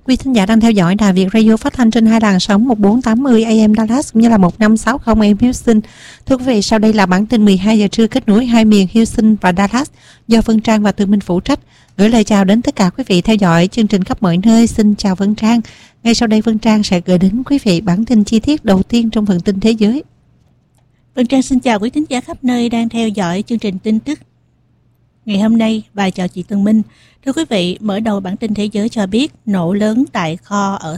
Quý thính giả đang theo dõi Đài Việt Radio phát thanh trên hai làn sóng 1480 AM Dallas cũng như là 1560 AM Houston. Thưa quý vị, sau đây là bản tin 12 giờ trưa kết nối hai miền Houston và Dallas do Vân Trang và Tư Minh phụ trách. Gửi lời chào đến tất cả quý vị theo dõi chương trình khắp mọi nơi. Xin chào Vân Trang. Ngay sau đây Vân Trang sẽ gửi đến quý vị bản tin chi tiết đầu tiên trong phần tin thế giới. Vân Trang xin chào quý thính giả khắp nơi đang theo dõi chương trình tin tức ngày hôm nay và chào chị Tân Minh. Thưa quý vị, mở đầu bản tin thế giới cho biết nổ lớn tại kho ở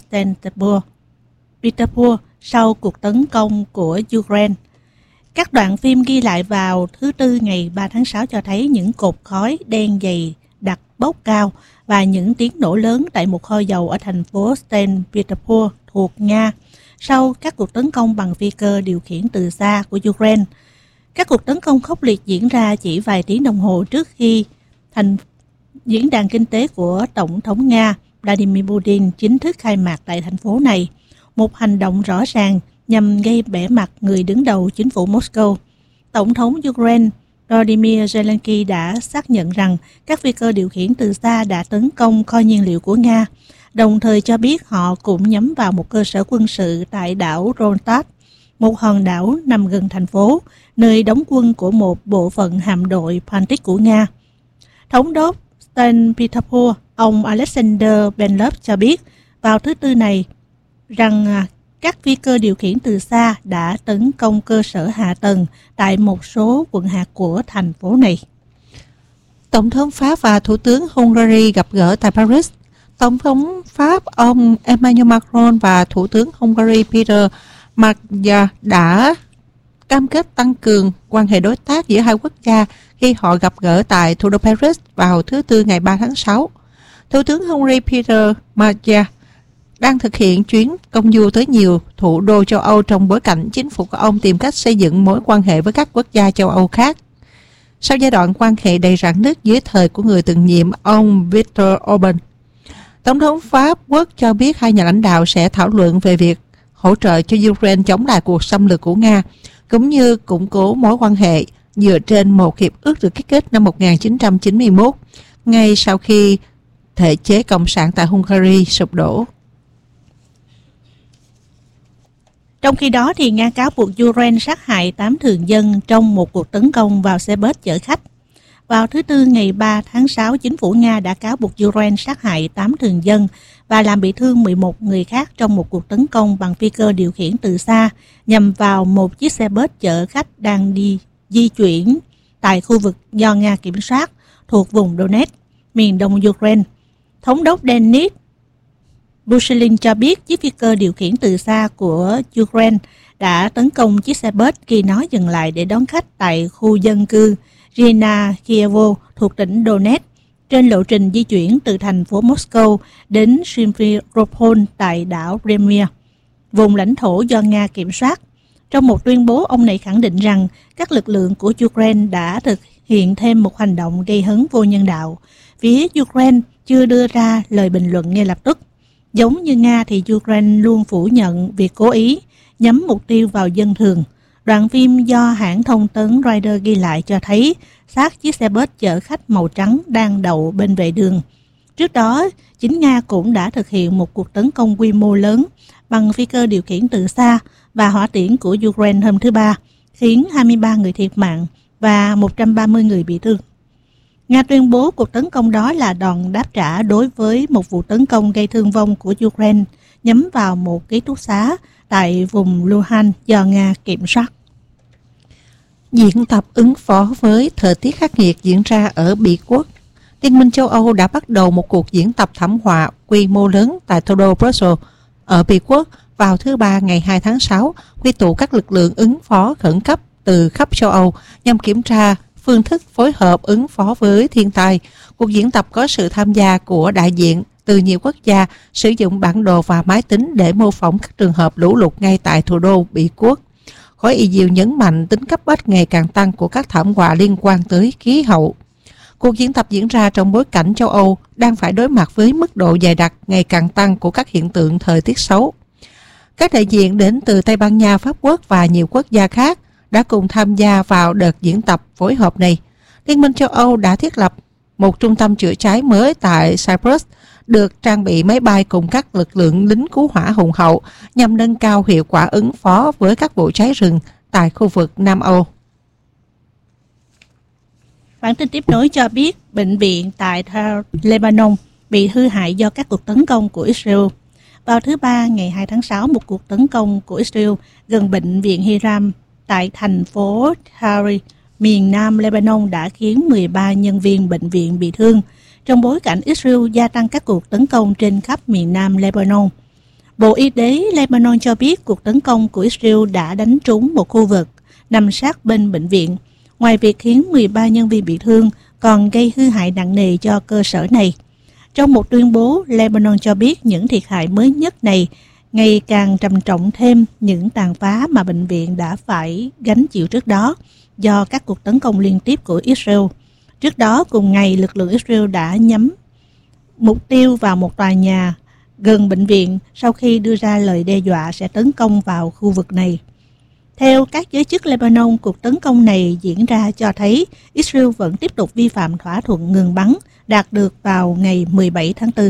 Petersburg sau cuộc tấn công của Ukraine. Các đoạn phim ghi lại vào thứ Tư ngày 3 tháng 6 cho thấy những cột khói đen dày đặc bốc cao và những tiếng nổ lớn tại một kho dầu ở thành phố St. Petersburg thuộc Nga sau các cuộc tấn công bằng phi cơ điều khiển từ xa của Ukraine. Các cuộc tấn công khốc liệt diễn ra chỉ vài tiếng đồng hồ trước khi diễn đàn kinh tế của Tổng thống Nga Vladimir Putin chính thức khai mạc tại thành phố này, một hành động rõ ràng nhằm gây bẽ mặt người đứng đầu chính phủ Moscow. Tổng thống Ukraine Volodymyr Zelensky đã xác nhận rằng các phi cơ điều khiển từ xa đã tấn công kho nhiên liệu của Nga, đồng thời cho biết họ cũng nhắm vào một cơ sở quân sự tại đảo Rontat, một hòn đảo nằm gần thành phố, nơi đóng quân của một bộ phận hạm đội Baltic của Nga. Thống đốc St. Petersburg, ông Alexander Benlov cho biết vào thứ Tư này rằng các phi cơ điều khiển từ xa đã tấn công cơ sở hạ tầng tại một số quận hạt của thành phố này. Tổng thống Pháp và Thủ tướng Hungary gặp gỡ tại Paris. Tổng thống Pháp ông Emmanuel Macron và Thủ tướng Hungary Peter Magyar đã cam kết tăng cường quan hệ đối tác giữa hai quốc gia khi họ gặp gỡ tại thủ đô Paris vào thứ Tư ngày 3 tháng 6. Thủ tướng Hungary Peter Magyar đang thực hiện chuyến công du tới nhiều thủ đô châu Âu trong bối cảnh chính phủ của ông tìm cách xây dựng mối quan hệ với các quốc gia châu Âu khác. Sau giai đoạn quan hệ đầy rạn nứt dưới thời của người từng nhiệm ông Viktor Orbán, Tổng thống Pháp Quốc cho biết hai nhà lãnh đạo sẽ thảo luận về việc hỗ trợ cho Ukraine chống lại cuộc xâm lược của Nga, cũng như củng cố mối quan hệ dựa trên một hiệp ước được ký kết năm 1991, ngay sau khi thể chế cộng sản tại Hungary sụp đổ. Trong khi đó, thì Nga cáo buộc Ukraine sát hại 8 thường dân trong một cuộc tấn công vào xe bus chở khách. Vào thứ Tư ngày 3 tháng 6, chính phủ Nga đã cáo buộc Ukraine sát hại 8 thường dân và làm bị thương 11 người khác trong một cuộc tấn công bằng phi cơ điều khiển từ xa nhằm vào một chiếc xe bus chở khách đang di chuyển tại khu vực do Nga kiểm soát thuộc vùng Donetsk, miền đông Ukraine. Thống đốc Denis Pushilin cho biết chiếc phi cơ điều khiển từ xa của Ukraine đã tấn công chiếc xe bus khi nó dừng lại để đón khách tại khu dân cư Rina Kievo thuộc tỉnh Donetsk, trên lộ trình di chuyển từ thành phố Moscow đến Simferopol tại đảo Crimea, vùng lãnh thổ do Nga kiểm soát. Trong một tuyên bố, ông này khẳng định rằng các lực lượng của Ukraine đã thực hiện thêm một hành động gây hấn vô nhân đạo. Phía Ukraine chưa đưa ra lời bình luận ngay lập tức. Giống như Nga thì Ukraine luôn phủ nhận việc cố ý nhắm mục tiêu vào dân thường. Đoạn phim do hãng thông tấn Reuters ghi lại cho thấy xác chiếc xe bus chở khách màu trắng đang đậu bên vệ đường. Trước đó, chính Nga cũng đã thực hiện một cuộc tấn công quy mô lớn bằng phi cơ điều khiển từ xa và hỏa tiễn của Ukraine hôm thứ Ba, khiến 23 người thiệt mạng và 130 người bị thương. Nga tuyên bố cuộc tấn công đó là đòn đáp trả đối với một vụ tấn công gây thương vong của Ukraine nhắm vào một ký túc xá tại vùng Luhansk do Nga kiểm soát. Diễn tập ứng phó với thời tiết khắc nghiệt diễn ra ở Bỉ Quốc. Liên minh châu Âu đã bắt đầu một cuộc diễn tập thảm họa quy mô lớn tại thủ đô Brussels ở Bỉ Quốc vào thứ Ba ngày 2 tháng 6, quy tụ các lực lượng ứng phó khẩn cấp từ khắp châu Âu nhằm kiểm tra phương thức phối hợp ứng phó với thiên tai. Cuộc diễn tập có sự tham gia của đại diện từ nhiều quốc gia sử dụng bản đồ và máy tính để mô phỏng các trường hợp lũ lụt ngay tại thủ đô Bỉ Quốc. Khối y diệu nhấn mạnh tính cấp bách ngày càng tăng của các thảm họa liên quan tới khí hậu. Cuộc diễn tập diễn ra trong bối cảnh châu Âu đang phải đối mặt với mức độ dày đặc ngày càng tăng của các hiện tượng thời tiết xấu. Các đại diện đến từ Tây Ban Nha, Pháp Quốc và nhiều quốc gia khác đã cùng tham gia vào đợt diễn tập phối hợp này. Liên minh châu Âu đã thiết lập một trung tâm chữa cháy mới tại Cyprus, được trang bị máy bay cùng các lực lượng lính cứu hỏa hùng hậu nhằm nâng cao hiệu quả ứng phó với các vụ cháy rừng tại khu vực Nam Âu. Bản tin tiếp nối cho biết bệnh viện tại Lebanon bị hư hại do các cuộc tấn công của Israel. Vào thứ Ba ngày 2 tháng 6, một cuộc tấn công của Israel gần bệnh viện Hiram tại thành phố Tahrir, miền Nam Lebanon đã khiến 13 nhân viên bệnh viện bị thương, trong bối cảnh Israel gia tăng các cuộc tấn công trên khắp miền Nam Lebanon. Bộ Y tế Lebanon cho biết cuộc tấn công của Israel đã đánh trúng một khu vực nằm sát bên bệnh viện. Ngoài việc khiến 13 nhân viên bị thương, còn gây hư hại nặng nề cho cơ sở này. Trong một tuyên bố, Lebanon cho biết những thiệt hại mới nhất này ngày càng trầm trọng thêm những tàn phá mà bệnh viện đã phải gánh chịu trước đó do các cuộc tấn công liên tiếp của Israel. Trước đó, cùng ngày, lực lượng Israel đã nhắm mục tiêu vào một tòa nhà gần bệnh viện sau khi đưa ra lời đe dọa sẽ tấn công vào khu vực này. Theo các giới chức Lebanon, cuộc tấn công này diễn ra cho thấy Israel vẫn tiếp tục vi phạm thỏa thuận ngừng bắn đạt được vào ngày 17 tháng 4.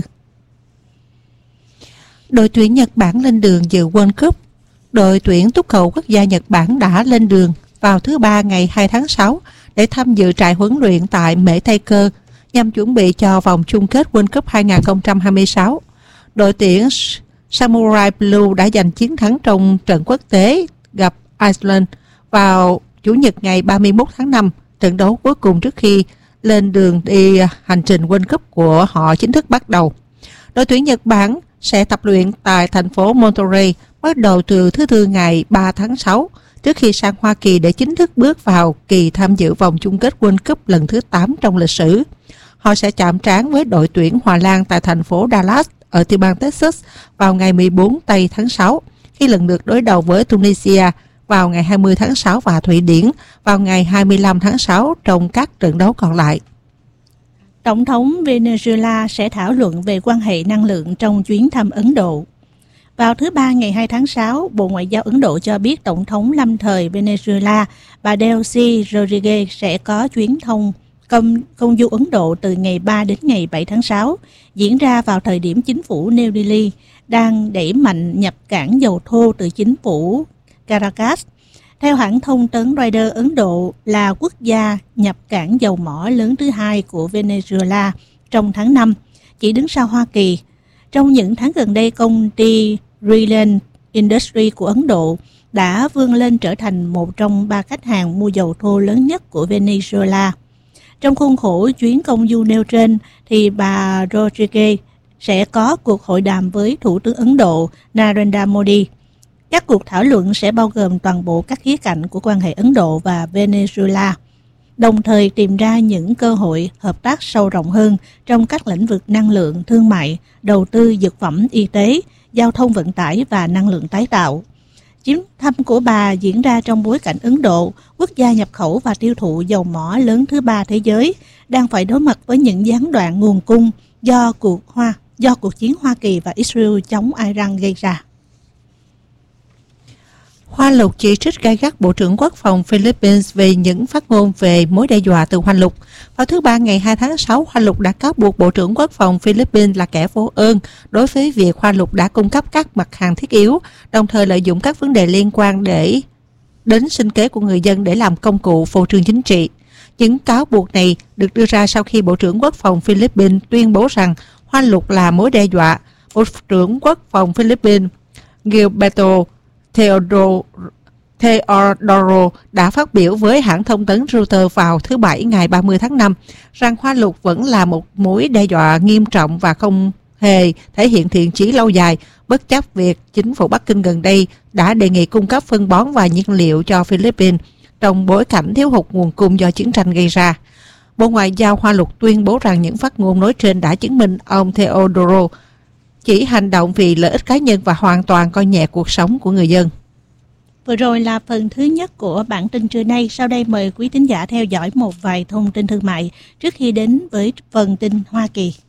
Đội tuyển Nhật Bản lên đường dự World Cup. Đội tuyển túc cầu quốc gia Nhật Bản đã lên đường vào thứ Ba ngày 2 tháng 6 để tham dự trại huấn luyện tại Mễ Tây Cơ nhằm chuẩn bị cho vòng chung kết World Cup 2026. Đội tuyển Samurai Blue đã giành chiến thắng trong trận quốc tế gặp Iceland vào Chủ nhật ngày 31 tháng 5, trận đấu cuối cùng trước khi lên đường đi hành trình World Cup của họ chính thức bắt đầu. Đội tuyển Nhật Bản sẽ tập luyện tại thành phố Monterrey bắt đầu từ thứ Tư ngày 3 tháng 6 trước khi sang Hoa Kỳ để chính thức bước vào kỳ tham dự vòng chung kết World Cup lần thứ 8 trong lịch sử. Họ sẽ chạm trán với đội tuyển Hòa Lan tại thành phố Dallas ở tiểu bang Texas vào ngày 14 tây tháng 6 khi lần lượt đối đầu với Tunisia vào ngày 20 tháng 6 và Thụy Điển vào ngày 25 tháng 6 trong các trận đấu còn lại. Tổng thống Venezuela sẽ thảo luận về quan hệ năng lượng trong chuyến thăm Ấn Độ. Vào thứ Ba ngày 2 tháng 6, Bộ Ngoại giao Ấn Độ cho biết Tổng thống lâm thời Venezuela bà Delcy Rodriguez sẽ có chuyến công du Ấn Độ từ ngày 3 đến ngày 7 tháng 6, diễn ra vào thời điểm chính phủ New Delhi đang đẩy mạnh nhập cảng dầu thô từ chính phủ Caracas. Theo hãng thông tấn Reuters, Ấn Độ là quốc gia nhập cảng dầu mỏ lớn thứ hai của Venezuela trong tháng 5, chỉ đứng sau Hoa Kỳ. Trong những tháng gần đây, công ty Reliance Industries của Ấn Độ đã vươn lên trở thành một trong 3 khách hàng mua dầu thô lớn nhất của Venezuela. Trong khuôn khổ chuyến công du nêu trên, thì bà Rodriguez sẽ có cuộc hội đàm với Thủ tướng Ấn Độ Narendra Modi. Các cuộc thảo luận sẽ bao gồm toàn bộ các khía cạnh của quan hệ Ấn Độ và Venezuela, đồng thời tìm ra những cơ hội hợp tác sâu rộng hơn trong các lĩnh vực năng lượng, thương mại, đầu tư, dược phẩm, y tế, giao thông vận tải và năng lượng tái tạo. Chuyến thăm của bà diễn ra trong bối cảnh Ấn Độ, quốc gia nhập khẩu và tiêu thụ dầu mỏ lớn thứ 3 thế giới, đang phải đối mặt với những gián đoạn nguồn cung do cuộc chiến Hoa Kỳ và Israel chống Iran gây ra. Hoa Lục chỉ trích gay gắt Bộ trưởng Quốc phòng Philippines về những phát ngôn về mối đe dọa từ Hoa Lục. Vào thứ Ba ngày 2 tháng 6, Hoa Lục đã cáo buộc Bộ trưởng Quốc phòng Philippines là kẻ vô ơn đối với việc Hoa Lục đã cung cấp các mặt hàng thiết yếu, đồng thời lợi dụng các vấn đề liên quan đến sinh kế của người dân để làm công cụ phô trương chính trị. Những cáo buộc này được đưa ra sau khi Bộ trưởng Quốc phòng Philippines tuyên bố rằng Hoa Lục là mối đe dọa. Bộ trưởng Quốc phòng Philippines Gilberto Teodoro đã phát biểu với hãng thông tấn Reuters vào thứ Bảy ngày 30 tháng 5 rằng Hoa Lục vẫn là một mối đe dọa nghiêm trọng và không hề thể hiện thiện chí lâu dài, bất chấp việc chính phủ Bắc Kinh gần đây đã đề nghị cung cấp phân bón và nhiên liệu cho Philippines trong bối cảnh thiếu hụt nguồn cung do chiến tranh gây ra. Bộ Ngoại giao Hoa Lục tuyên bố rằng những phát ngôn nói trên đã chứng minh ông Teodoro chỉ hành động vì lợi ích cá nhân và hoàn toàn coi nhẹ cuộc sống của người dân. Vừa rồi là phần thứ nhất của bản tin trưa nay. Sau đây mời quý thính giả theo dõi một vài thông tin thương mại trước khi đến với phần tin Hoa Kỳ.